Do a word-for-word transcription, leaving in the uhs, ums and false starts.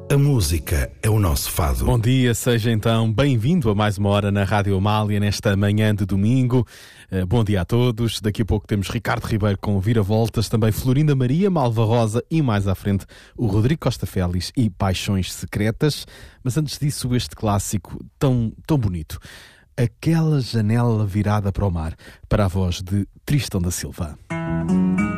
A música é o nosso fado. Bom dia, seja então bem-vindo a mais uma hora na Rádio Amália, nesta manhã de domingo. Uh, bom dia a todos. Daqui a pouco temos Ricardo Ribeiro com Viravoltas, também Florinda Maria, Malva Rosa e mais à frente o Rodrigo Costa Félix e Paixões Secretas. Mas antes disso, este clássico tão, tão bonito. Aquela janela virada para o mar, para a voz de Tristão da Silva.